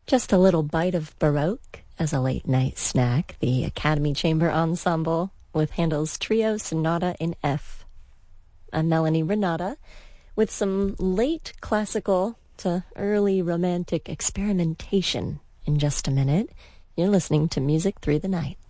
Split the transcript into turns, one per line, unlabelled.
Just a little bite of Baroque as a late-night snack, the Academy Chamber Ensemble with Handel's Trio Sonata in F. I'm Melanie Renata with some late classical to early romantic experimentation in just a minute. You're listening to Music Through the Night.